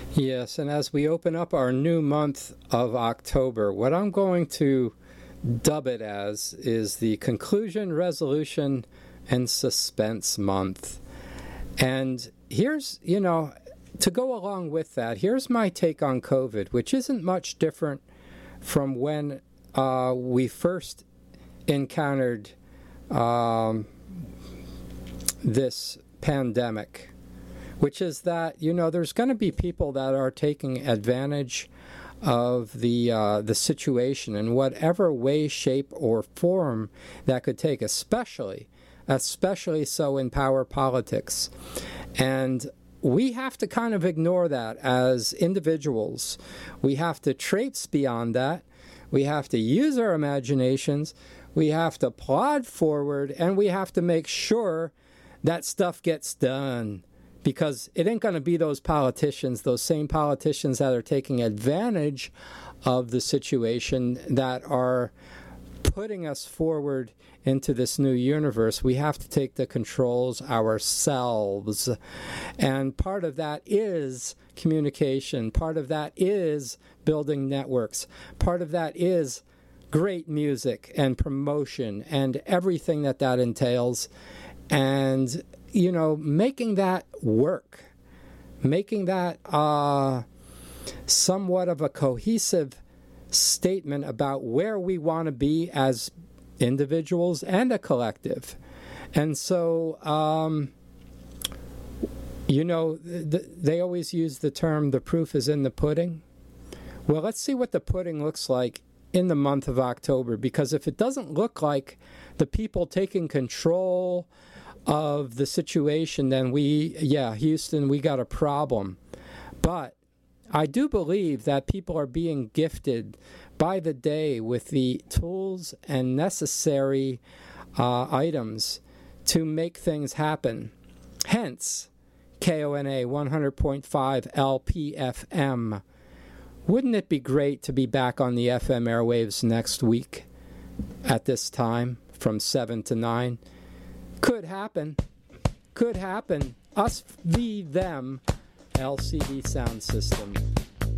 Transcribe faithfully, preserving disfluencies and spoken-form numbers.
Yes, and as we open up our new month of October, what I'm going to dub it as is the conclusion, resolution, and suspense month. And here's, you know, to go along with that, here's my take on COVID, which isn't much different from when uh, we first encountered um, this pandemic, which is that, you know, there's going to be people that are taking advantage of the uh, the situation in whatever way, shape, or form that could take, especially, especially so in power politics. And we have to kind of ignore that as individuals. We have to traipse beyond that. We have to use our imaginations. We have to plod forward, and we have to make sure that stuff gets done. Because it ain't going to be those politicians, those same politicians that are taking advantage of the situation, that are putting us forward into this new universe. We have to take the controls ourselves. And part of that is communication. Part of that is building networks. Part of that is great music and promotion and everything that that entails. And you know, making that work, making that uh, somewhat of a cohesive statement about where we want to be as individuals and a collective. And so, um, you know, th- they always use the term, the proof is in the pudding. Well, let's see what the pudding looks like in the month of October, because if it doesn't look like the people taking control of the situation, then we, yeah, Houston, we got a problem. But I do believe that people are being gifted by the day with the tools and necessary uh, items to make things happen. Hence, K O N A one hundred point five L P F M. Wouldn't it be great to be back on the F M airwaves next week at this time from seven to nine? Could happen. Could happen. Us v them. L C D Sound System.